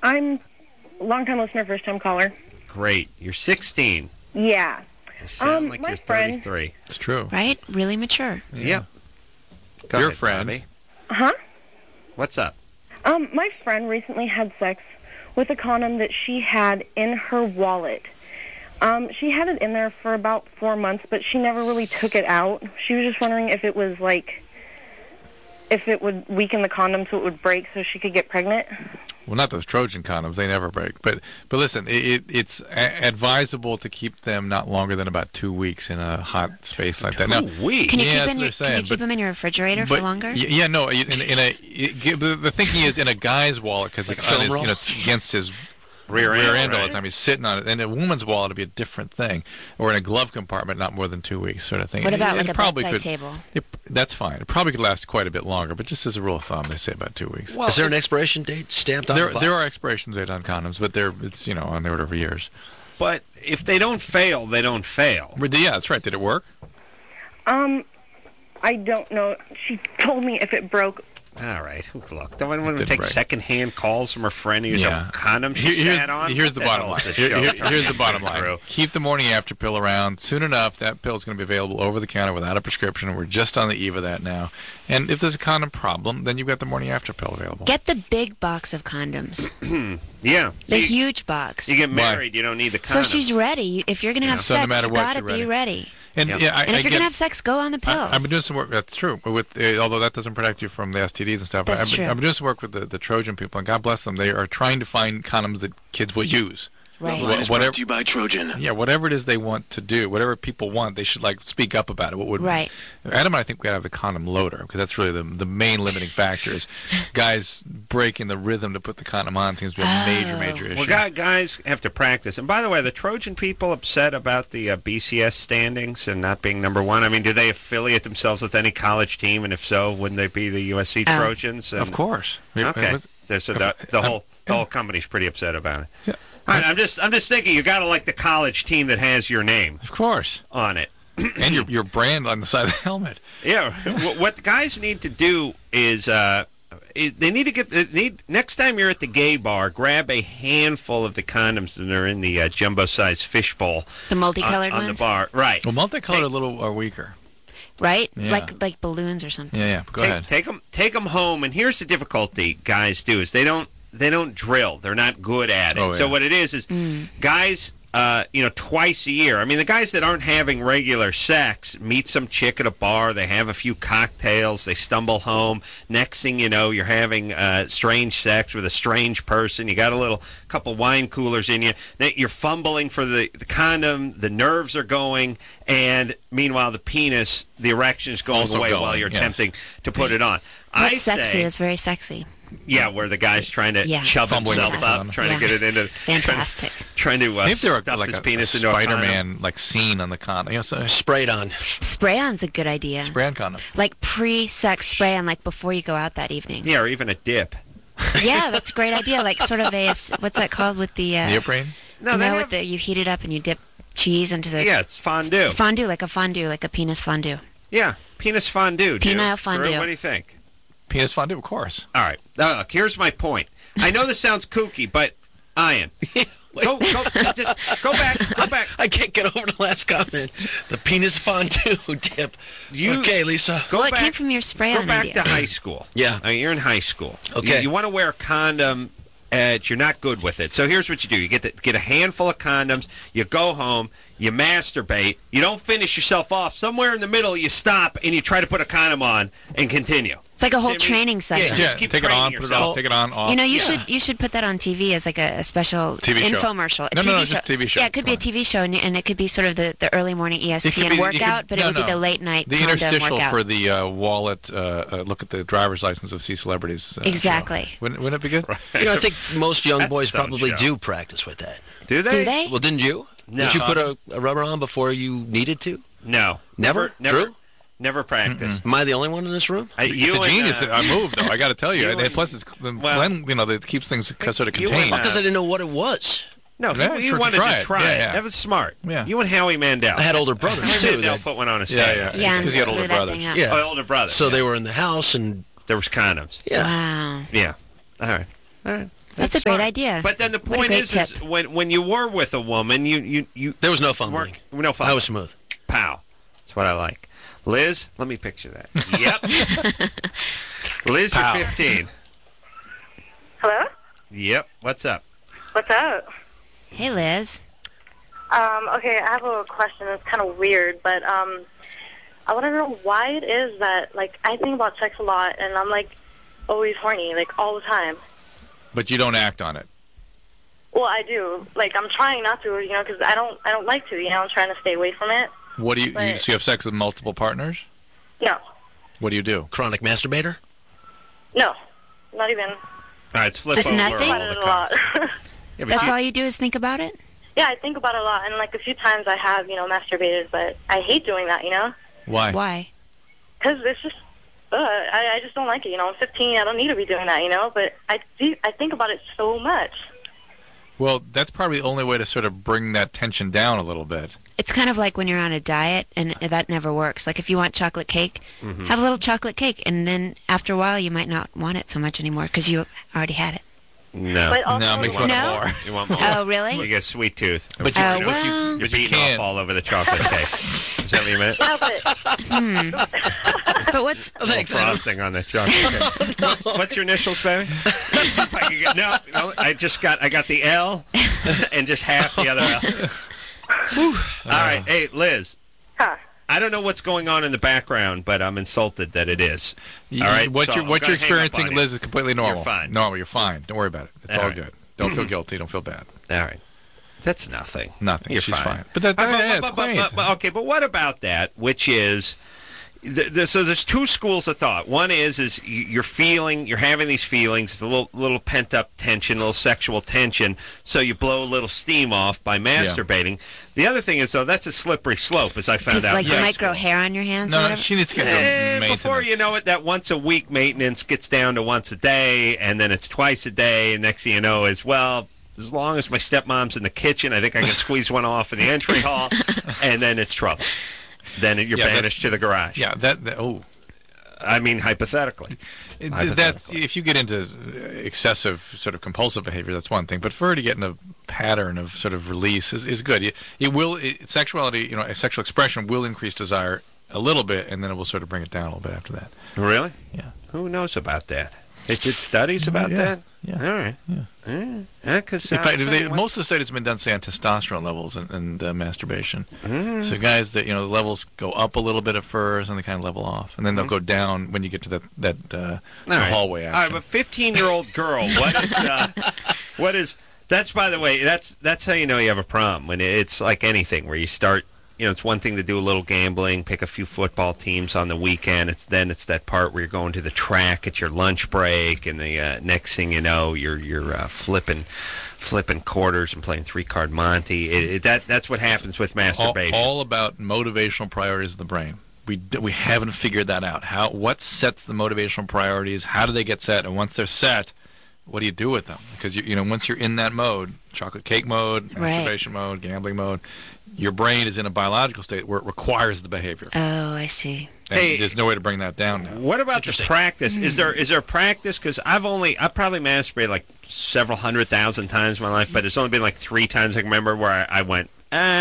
I'm a long-time listener, first-time caller. Great. You're 16. Yeah. You sound like my you're friend- 33. It's true. Right? Really mature. Yep. Go Your ahead, friend. Bobby. Huh? What's up? My friend recently had sex with a condom that she had in her wallet. She had it in there for about 4 months, but she never really took it out. She was just wondering if it was like, if it would weaken the condom so it would break so she could get pregnant. Well, not those Trojan condoms; they never break. But listen, it's advisable to keep them not longer than about 2 weeks in a hot space like that. Now, 2 weeks? Can you Yeah, keep them in your refrigerator for longer? Yeah, no. The thinking is in a guy's wallet because it's on his, it's against his rear end all the time. He's sitting on it. And a woman's wallet would be a different thing, or in a glove compartment, not more than 2 weeks, sort of thing. What about It like a probably bedside could- table? That's fine. It probably could last quite a bit longer, but just as a rule of thumb, they say about 2 weeks. Is there an expiration date stamped on the box? There are expiration dates on condoms, but it's on the order of years. But if they don't fail, they don't fail. Yeah, that's right. Did it work? I don't know. She told me if it broke. All right. Look, don't want to Didn't take break. secondhand calls from her friend who's a condom she sat on. Here's the bottom line. Here's the bottom line. True. Keep the morning after pill around. Soon enough, that pill is going to be available over the counter without a prescription. We're just on the eve of that now. And if there's a condom problem, then you've got the morning after pill available. Get the big box of condoms. Yeah. The huge box. You get married, you don't need the So condom. she's ready. If you're going to have So no sex, matter you what, got to you're be ready. And, And if you're going to have sex, go on the pill. I've been doing some work. That's true. With although that doesn't protect you from the STDs and stuff. That's I've true. been doing some work with the Trojan people, and God bless them. They are trying to find condoms that kids will use. Right. Line is brought to you by Trojan. Yeah, whatever it is they want to do, whatever people want, they should speak up about it. What would Right. Adam and I think we got to have the condom loader because that's really the main limiting factor is guys breaking the rhythm to put the condom on seems to be a major issue. Well, guys have to practice. And by the way, the Trojan people upset about the BCS standings and not being number one. I mean, do they affiliate themselves with any college team? And if so, wouldn't they be the USC Trojans? And, of course. Okay. So the whole company's pretty upset about it. Yeah. I'm just thinking you got to like the college team that has your name, of course, on it, and your brand on the side of the helmet. Yeah. What the guys need to do is they need to next time you're at the gay bar, grab a handful of the condoms that are in the jumbo-sized fishbowl. The multicolored on ones? the bar, right? Well, multicolored a little are weaker. Right? Yeah. Like balloons or something. Yeah. Go ahead. Take them home, and here's the difficulty guys do is they don't drill. They're not good at it. Oh, yeah. So what it is guys, twice a year. I mean, the guys that aren't having regular sex meet some chick at a bar. They have a few cocktails. They stumble home. Next thing you know, you're having strange sex with a strange person. You got a couple wine coolers in you. You're fumbling for the condom. The nerves are going. And meanwhile, the erection is going Also away going, while you're yes. attempting to put it on. That's sexy. It's very sexy. Yeah, where the guy's trying to shove himself up, trying to get it into... Fantastic. Trying to Maybe there stuff his a penis into a Spider-Man scene on the condom. Sprayed on. Spray-on's a good idea. Spray-on condom. Like pre-sex spray-on, like before you go out that evening. Yeah, or even a dip. Yeah, that's a great idea. Like sort of what's that called with the... neoprene? You heat it up and you dip cheese into the... Yeah, it's fondue. Fondue, like a penis fondue. Yeah, penis fondue. Penile fondue. What do you think? Penis fondue, of course. All right. Now, look, here's my point. I know this sounds kooky, but Ian, go back. I can't get over the last comment. The penis fondue dip. Okay, Lisa. It came from your spray-on Go back idea. to high school. Yeah. You're in high school. Okay. You want to wear a condom. You're not good with it. So here's what you do. You get a handful of condoms. You go home. You masturbate. You don't finish yourself off. Somewhere in the middle, you stop, and you try to put a condom on and continue. It's like a whole See what I mean? training session. Yeah, just keep take it training on, put it yourself. off, take it on, off. You should put that on TV as like a special TV show. infomercial. No, just TV show. Yeah, it could be a TV show, and it could be sort of the early morning ESPN workout, but it would be the late night the condom interstitial workout. for the wallet. Look at the driver's license of C celebrities. Exactly. Show. Wouldn't it be good? I think most young That's boys its own probably show. do practice with that. Do they? Do they? Well, didn't you? No. Did you put a rubber on before you needed to? No. Never? Drew? Never practiced. Am I the only one in this room? It's a genius move, though. I got to tell you. you Plus, it's it keeps things sort of you contained. and, Because I didn't know what it was. No, Yeah, he to wanted try to it. try Yeah, it. yeah. That was smart. Yeah. You and Howie Mandel. I had older brothers, Howie too. Mandel that- put one on his head. Yeah. Because he had older blew that brothers. thing up. Yeah. Oh, older brother. So they were in the house, and there was condoms. yeah. Wow. Yeah. All right. That's a great idea. But then the point is when you were with a woman, you there was no fumbling. No fumbling. I was smooth. Pow. That's what I like. Liz, let me picture that. Yep. Liz, you're 15. Hello? Yep. What's up? What's up? Hey, Liz. Okay, I have a question. It's kind of weird, but I want to know why it is that, like, I think about sex a lot, and I'm, like, always horny, like, all the time. But you don't act on it. Well, I do. Like, I'm trying not to, you know, because I don't like to, you know. I'm trying to stay away from it. What do you so you have sex with multiple partners? No. What do you do? Chronic masturbator? No. Not even. All right, let's flip Just over nothing? all the cards. Yeah, That's all you do is think about it? Yeah, I think about it a lot, and, like, a few times I have, you know, masturbated, but I hate doing that, you know? Why? Why? Because it's just, I just don't like it, you know? I'm 15, I don't need to be doing that, you know? But I think about it so much. Well, that's probably the only way to sort of bring that tension down a little bit. It's kind of like when you're on a diet, and that never works. Like, if you want chocolate cake, have a little chocolate cake, and then after a while, you might not want it so much anymore because you already had it. No. But also, No, it makes you want one No? more. You want more. Oh, really? You get a sweet tooth. But you, Oh, but well. You're beating can't. off all over the chocolate cake. Is that what you meant? Yeah, but But what's... A little frosting on the chocolate cake. What's your initials, baby? See if I can get, no, I got the L and just half the other L. All right, hey, Liz. Huh. I don't know what's going on in the background, but I'm insulted that it is. All right, What so you're I'm gonna hang up experiencing, on you. Liz, is completely normal. You're fine. No, you're fine. Don't worry about it. It's All all right. good. Don't feel guilty. Don't feel bad. All right. That's nothing. Nothing. You're She's fine. But it's great. Okay, but what about that? Which is, so there's two schools of thought. One is you're having these feelings, a little pent up tension, a little sexual tension. So you blow a little steam off by masturbating. The other thing is, though, that's a slippery slope, as I found Because, out. like, in you high might grow school. hair on your hands or No, whatever? she needs to get the maintenance. Before you know it, that once a week maintenance gets down to once a day, and then it's twice a day, and next thing you know is, well, as long as my stepmom's in the kitchen, I think I can squeeze one off in the entry hall, and then it's trouble. Then you're banished to the garage. Yeah, I mean, hypothetically. That's if you get into excessive sort of compulsive behavior, that's one thing. But for her to get in a pattern of sort of release is good. Sexuality, sexual expression will increase desire a little bit, and then it will sort of bring it down a little bit after that. Really? Yeah. Who knows about that? They did studies about that? Yeah. All right. Yeah. Cause, in fact, most of the studies have been done, say, on testosterone levels and masturbation. So guys that, the levels go up a little bit at first, and they kind of level off. And then they'll go down when you get to that hallway action. All right, but 15-year-old girl, what is, that's, by the way, that's how you know you have a problem. When it's like anything, where you start, it's one thing to do a little gambling, pick a few football teams on the weekend. It's that part where you're going to the track at your lunch break, and the next thing you know, you're flipping quarters and playing 3-card Monte. That's what happens with masturbation. All about motivational priorities of the brain. We haven't figured that out. What sets the motivational priorities? How do they get set? And once they're set, what do you do with them? Because once you're in that mode, chocolate cake mode, masturbation mode, gambling mode, your brain is in a biological state where it requires the behavior. Oh, I see. And there's no way to bring that down now. What about the practice? Is there practice? Because I've probably masturbated like several 100,000 times in my life, but it's only been like 3 times I can remember where I went,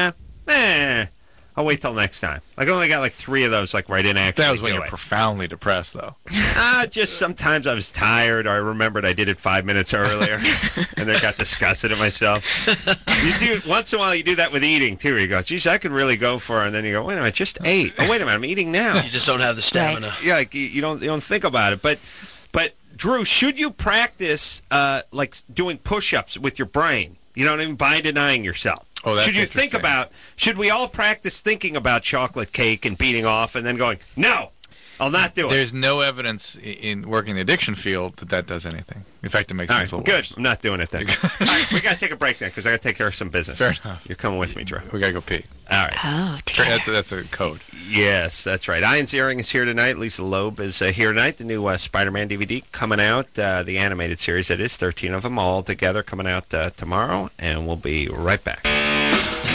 I'll wait till next time. Like, I only got like 3 of those, like, where I didn't actually That was when do you're it. profoundly depressed, though. Just sometimes I was tired, or I remembered I did it 5 minutes earlier, and then got disgusted at myself. Once in a while, you do that with eating, too, where you go, geez, I could really go for it, and then you go, wait a minute, I just ate. Oh, wait a minute, I'm eating now. You just don't have the stamina. Yeah, like, you don't think about it. But Drew, should you practice, like, doing push-ups with your brain? You know what I mean? By denying yourself. Oh, that's should you think interesting. about, should we all practice thinking about chocolate cake and beating off and then going, no, I'll not do it? There's no evidence in working in the addiction field that does anything. In fact, it makes things a little good. worse. I'm not doing it then. All right, we got to take a break then because I got to take care of some business. Fair enough. You're coming with me, Drew. We got to go pee. All right. Oh, dear. That's a code. Yes, that's right. Ian Ziering is here tonight. Lisa Loeb is here tonight. The new Spider-Man DVD coming out, the animated series. It is 13 of them all together coming out tomorrow, and we'll be right back.